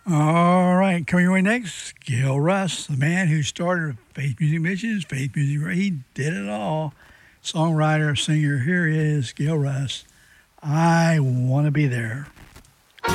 All right, coming your way next, Gil Russ, the man who started Faith Music Missions, Faith Music, he did it all. Songwriter, singer, here is Gil Russ. I want to be there.